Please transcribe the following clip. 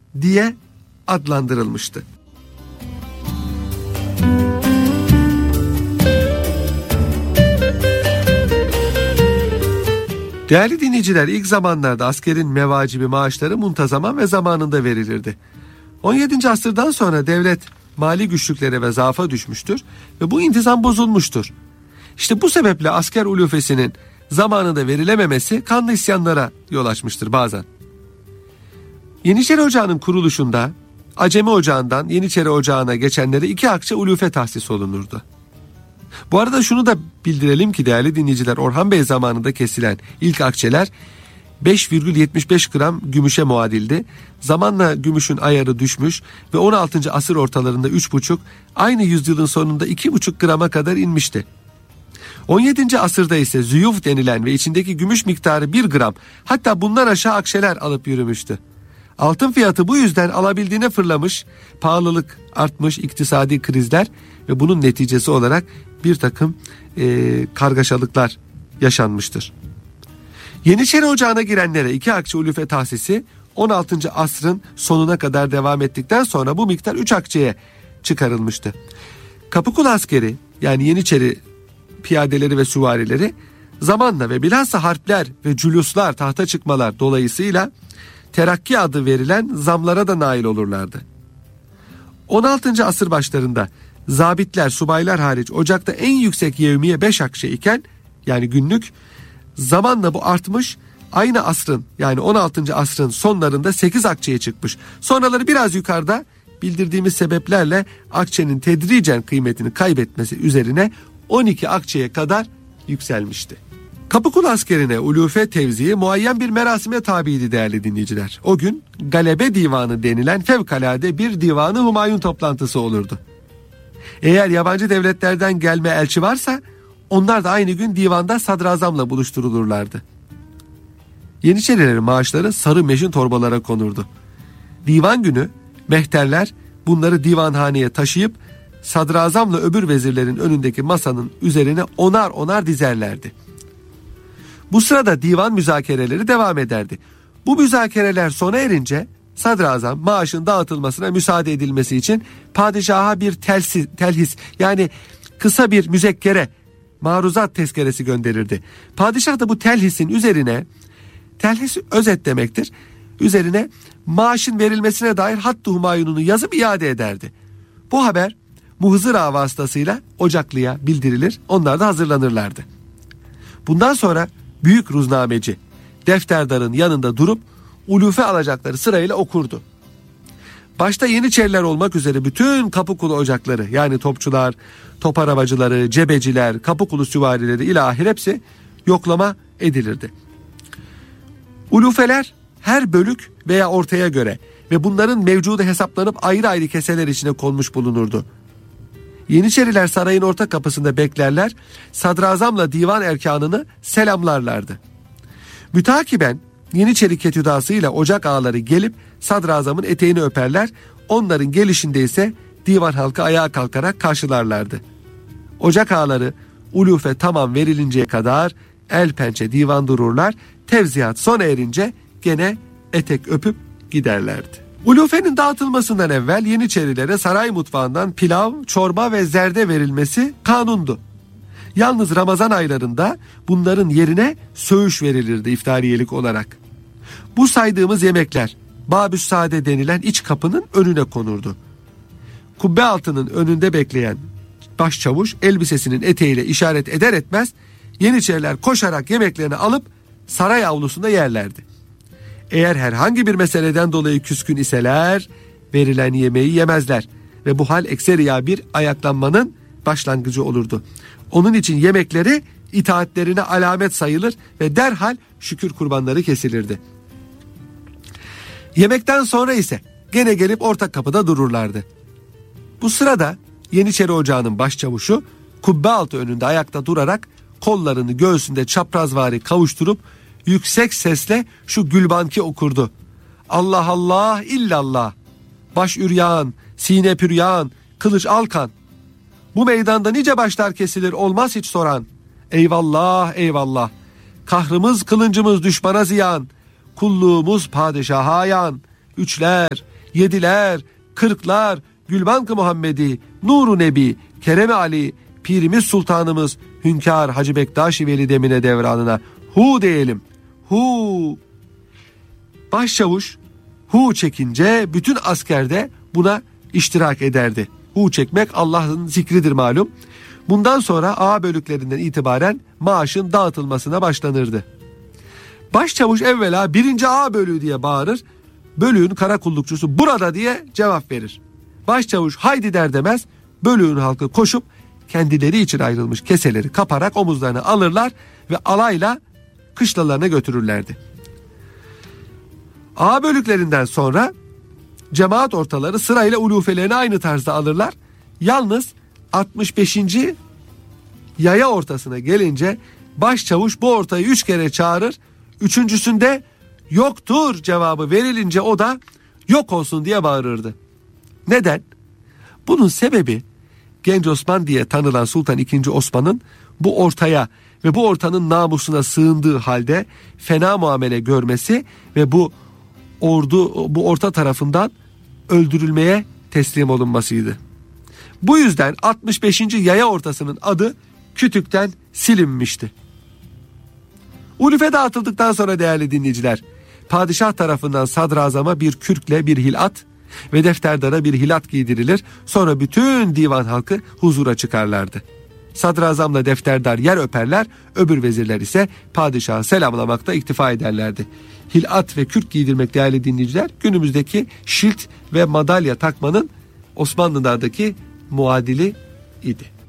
diye adlandırılmıştı. Değerli dinleyiciler, ilk zamanlarda askerin mevacibi maaşları muntazaman ve zamanında verilirdi. 17. asırdan sonra devlet mali güçlüklere ve zaafa düşmüştür ve bu intizam bozulmuştur. İşte bu sebeple asker ulufesinin zamanında verilememesi kanlı isyanlara yol açmıştır bazen. Yeniçeri Ocağı'nın kuruluşunda Acemi Ocağı'ndan Yeniçeri Ocağı'na geçenlere 2 akçe ulufe tahsis olunurdu. Bu arada şunu da bildirelim ki değerli dinleyiciler, Orhan Bey zamanında kesilen ilk akçeler 5,75 gram gümüşe muadildi. Zamanla gümüşün ayarı düşmüş ve 16. asır ortalarında 3,5, aynı yüzyılın sonunda 2,5 grama kadar inmişti. 17. asırda ise züyuf denilen ve içindeki gümüş miktarı 1 gram, hatta bundan aşağı akçeler alıp yürümüştü. Altın fiyatı bu yüzden alabildiğine fırlamış, pahalılık artmış, iktisadi krizler ve bunun neticesi olarak bir takım kargaşalıklar yaşanmıştır. Yeniçeri Ocağı'na girenlere 2 akçe ulufe tahsisi 16. asrın sonuna kadar devam ettikten sonra bu miktar 3 akçeye çıkarılmıştı. Kapıkulu askeri, yani Yeniçeri piyadeleri ve süvarileri zamanla ve bilhassa harpler ve cüluslar, tahta çıkmalar dolayısıyla terakki adı verilen zamlara da nail olurlardı. 16. asır başlarında zabitler, subaylar hariç ocakta en yüksek yevmiye 5 akçe iken, yani günlük, zamanla bu artmış, aynı asrın yani 16. asrın sonlarında 8 akçeye çıkmış. Sonraları biraz yukarıda bildirdiğimiz sebeplerle akçenin tedricen kıymetini kaybetmesi üzerine 12 akçeye kadar yükselmişti. Kapıkulu askerine ulufe tevziği muayyen bir merasime tabiydi değerli dinleyiciler. O gün galebe divanı denilen fevkalade bir divanı Humayun toplantısı olurdu. Eğer yabancı devletlerden gelme elçi varsa onlar da aynı gün divanda sadrazamla buluşturulurlardı. Yeniçerilerin maaşları sarı meşin torbalara konurdu. Divan günü mehterler bunları divanhaneye taşıyıp sadrazamla öbür vezirlerin önündeki masanın üzerine onar onar dizerlerdi. Bu sırada divan müzakereleri devam ederdi. Bu müzakereler sona erince sadrazam maaşın dağıtılmasına müsaade edilmesi için padişaha bir telhis, yani kısa bir müzekkere, maruzat tezkeresi gönderirdi. Padişah da bu telhisin üzerine, telhis özet demektir, üzerine maaşın verilmesine dair Hattı Humayun'unu yazıp iade ederdi. Bu haber muhzır ağa vasıtasıyla Ocaklı'ya bildirilir, onlar da hazırlanırlardı. Bundan sonra büyük ruznameci defterdarın yanında durup ulufe alacakları sırayla okurdu. Başta Yeniçeriler olmak üzere bütün Kapıkulu ocakları, yani topçular, top arabacıları, cebeciler, Kapıkulu süvarileri ilahir hepsi yoklama edilirdi. Ulufeler her bölük veya ortaya göre ve bunların mevcudu hesaplanıp ayrı ayrı keseler içine konmuş bulunurdu. Yeniçeriler sarayın orta kapısında beklerler, sadrazamla divan erkanını selamlarlardı. Mütakiben Yeniçeri ketüdasıyla ocak ağaları gelip sadrazamın eteğini öperler, onların gelişinde ise divan halkı ayağa kalkarak karşılarlardı. Ocak ağaları ulufe tamam verilinceye kadar el pençe divan dururlar, tevziat sona erince gene etek öpüp giderlerdi. Ulufenin dağıtılmasından evvel Yeniçerilere saray mutfağından pilav, çorba ve zerde verilmesi kanundu. Yalnız Ramazan aylarında bunların yerine söğüş verilirdi iftariyelik olarak. Bu saydığımız yemekler Babüs Sade denilen iç kapının önüne konurdu. Kubbe altının önünde bekleyen başçavuş elbisesinin eteğiyle işaret eder etmez Yeniçeriler koşarak yemeklerini alıp saray avlusunda yerlerdi. Eğer herhangi bir meseleden dolayı küskün iseler verilen yemeği yemezler ve bu hal ekseriya bir ayaklanmanın başlangıcı olurdu. Onun için yemekleri itaatlerine alamet sayılır ve derhal şükür kurbanları kesilirdi. Yemekten sonra ise gene gelip orta kapıda dururlardı. Bu sırada Yeniçeri Ocağı'nın başçavuşu kubbe altı önünde ayakta durarak kollarını göğsünde çaprazvari kavuşturup yüksek sesle şu gülbanki okurdu. Allah Allah illallah, baş üryan, sine püryan, kılıç alkan. Bu meydanda nice başlar kesilir olmaz hiç soran. Eyvallah eyvallah, kahrımız kılıncımız düşmana ziyan, kulluğumuz padişaha yan. Üçler, Yediler, kırklar, Gülbankı Muhammedi, Nuru Nebi, Kerem Ali, Pirimiz Sultanımız, Hünkâr Hacı Bektaş-ı Veli Demine devranına hu diyelim. Hu. Başçavuş hu çekince bütün asker de buna iştirak ederdi. Hu çekmek Allah'ın zikridir malum. Bundan sonra A bölüklerinden itibaren maaşın dağıtılmasına başlanırdı. Başçavuş evvela 1. A bölüğü diye bağırır. Bölüğün karakullukçusu burada diye cevap verir. Başçavuş haydi der demez bölüğün halkı koşup kendileri için ayrılmış keseleri kaparak omuzlarına alırlar ve alayla kışlalarına götürürlerdi. A bölüklerinden sonra cemaat ortaları sırayla ulufelerini aynı tarzda alırlar. Yalnız 65. yaya ortasına gelince başçavuş bu ortayı 3 kere çağırır. Üçüncüsünde yoktur cevabı verilince o da yok olsun diye bağırırdı. Neden? Bunun sebebi Genç Osman diye tanılan Sultan II. Osman'ın bu ortaya ve bu ortanın namusuna sığındığı halde fena muamele görmesi ve bu orta tarafından öldürülmeye teslim olunmasıydı. Bu yüzden 65. yaya ortasının adı kütükten silinmişti. Ulufe dağıtıldıktan sonra değerli dinleyiciler, padişah tarafından sadrazama bir kürkle bir hilat ve defterdara bir hilat giydirilir. Sonra bütün divan halkı huzura çıkarlardı. Sadrazamla defterdar yer öperler, öbür vezirler ise padişahı selamlamakta iktifa ederlerdi. Hilat ve kürk giydirmek değerli dinleyiciler günümüzdeki şilt ve madalya takmanın Osmanlılar'daki muadili idi.